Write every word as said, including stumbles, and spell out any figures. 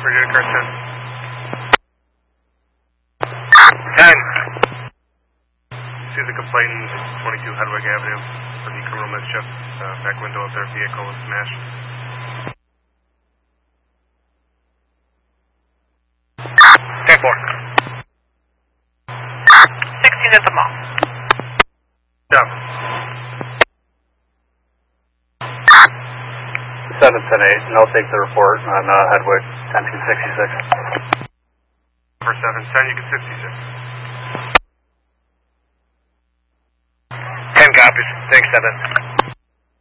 for Unit Car ten. ten. See the complainant twenty-two Hedwig Avenue for the criminal mischief. Uh, back window of their vehicle was smashed. ten four. sixteen at the mall. Yeah. seven ten eight, and I'll take the report on uh, Hedwig, ten two sixty-six. For seven ten, you can sixty-six. ten copies. Thanks, seven.